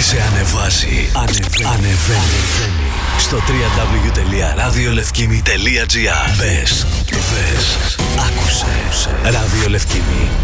σε ανεβάζει. Ανεβαίνει. Στο www.radiolefkimi.gr. Μπες, άκουσε. Ραδιολευκήμι.